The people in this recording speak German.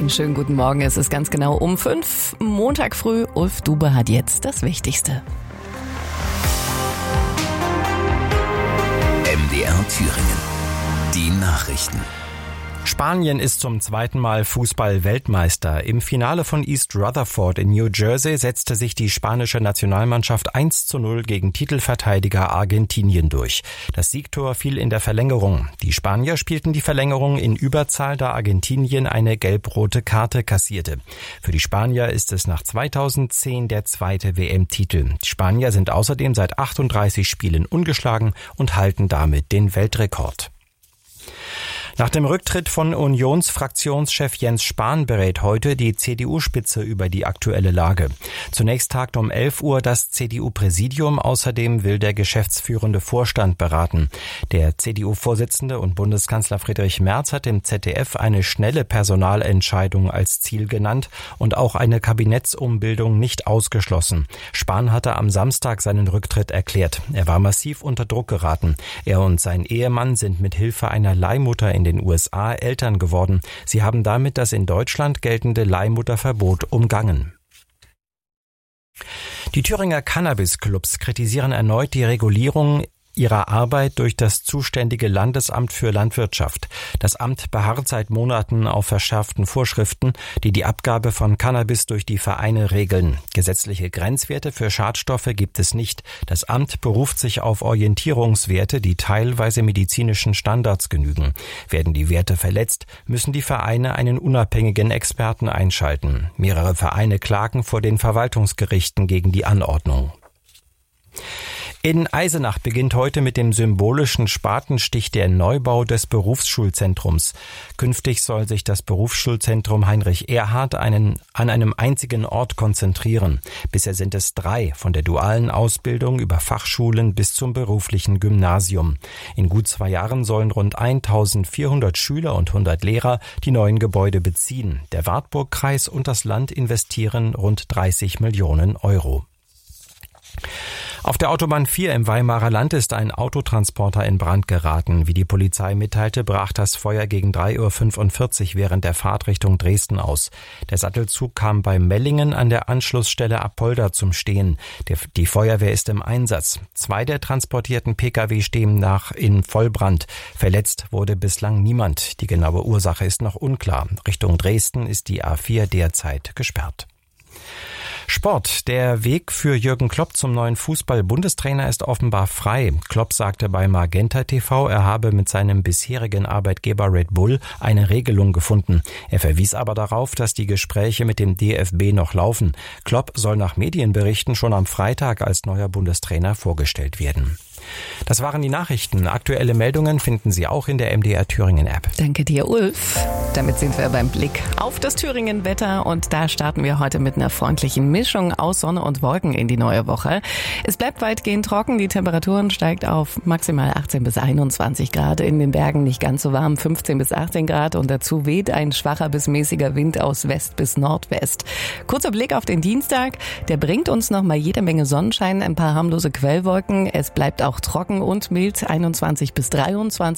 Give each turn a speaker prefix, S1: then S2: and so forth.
S1: Einen schönen guten Morgen. Es ist ganz genau um 5 Montag früh. Ulf Dube hat jetzt das Wichtigste.
S2: MDR Thüringen. Die Nachrichten.
S3: Spanien ist zum zweiten Mal Fußball-Weltmeister. Im Finale von East Rutherford in New Jersey setzte sich die spanische Nationalmannschaft 1:0 gegen Titelverteidiger Argentinien durch. Das Siegtor fiel in der Verlängerung. Die Spanier spielten die Verlängerung in Überzahl, da Argentinien eine gelb-rote Karte kassierte. Für die Spanier ist es nach 2010 der zweite WM-Titel. Die Spanier sind außerdem seit 38 Spielen ungeschlagen und halten damit den Weltrekord. Nach dem Rücktritt von Unionsfraktionschef Jens Spahn berät heute die CDU-Spitze über die aktuelle Lage. Zunächst tagt um 11 Uhr das CDU-Präsidium. Außerdem will der geschäftsführende Vorstand beraten. Der CDU-Vorsitzende und Bundeskanzler Friedrich Merz hat im ZDF eine schnelle Personalentscheidung als Ziel genannt und auch eine Kabinettsumbildung nicht ausgeschlossen. Spahn hatte am Samstag seinen Rücktritt erklärt. Er war massiv unter Druck geraten. Er und sein Ehemann sind mit Hilfe einer Leihmutter in den USA Eltern geworden. Sie haben damit das in Deutschland geltende Leihmutterverbot umgangen. Die Thüringer Cannabis-Clubs kritisieren erneut die Regulierung ihrer Arbeit durch das zuständige Landesamt für Landwirtschaft. Das Amt beharrt seit Monaten auf verschärften Vorschriften, die die Abgabe von Cannabis durch die Vereine regeln. Gesetzliche Grenzwerte für Schadstoffe gibt es nicht. Das Amt beruft sich auf Orientierungswerte, die teilweise medizinischen Standards genügen. Werden die Werte verletzt, müssen die Vereine einen unabhängigen Experten einschalten. Mehrere Vereine klagen vor den Verwaltungsgerichten gegen die Anordnung. In Eisenach beginnt heute mit dem symbolischen Spatenstich der Neubau des Berufsschulzentrums. Künftig soll sich das Berufsschulzentrum Heinrich Erhardt an einem einzigen Ort konzentrieren. Bisher sind es 3, von der dualen Ausbildung über Fachschulen bis zum beruflichen Gymnasium. In gut 2 Jahren sollen rund 1400 Schüler und 100 Lehrer die neuen Gebäude beziehen. Der Wartburgkreis und das Land investieren rund 30 Millionen Euro. Auf der Autobahn 4 im Weimarer Land ist ein Autotransporter in Brand geraten. Wie die Polizei mitteilte, brach das Feuer gegen 3:45 Uhr während der Fahrt Richtung Dresden aus. Der Sattelzug kam bei Mellingen an der Anschlussstelle Apolda zum Stehen. Die Feuerwehr ist im Einsatz. 2 der transportierten Pkw stehen in Vollbrand. Verletzt wurde bislang niemand. Die genaue Ursache ist noch unklar. Richtung Dresden ist die A4 derzeit gesperrt. Sport. Der Weg für Jürgen Klopp zum neuen Fußball-Bundestrainer ist offenbar frei. Klopp sagte bei Magenta TV, er habe mit seinem bisherigen Arbeitgeber Red Bull eine Regelung gefunden. Er verwies aber darauf, dass die Gespräche mit dem DFB noch laufen. Klopp soll nach Medienberichten schon am Freitag als neuer Bundestrainer vorgestellt werden. Das waren die Nachrichten. Aktuelle Meldungen finden Sie auch in der MDR Thüringen App.
S1: Danke dir, Ulf. Damit sind wir beim Blick auf das Thüringen-Wetter und da starten wir heute mit einer freundlichen Mischung aus Sonne und Wolken in die neue Woche. Es bleibt weitgehend trocken, die Temperaturen steigt auf maximal 18 bis 21 Grad, in den Bergen nicht ganz so warm, 15 bis 18 Grad und dazu weht ein schwacher bis mäßiger Wind aus West bis Nordwest. Kurzer Blick auf den Dienstag, der bringt uns noch mal jede Menge Sonnenschein, ein paar harmlose Quellwolken, es bleibt auch trocken und mild, 21 bis 23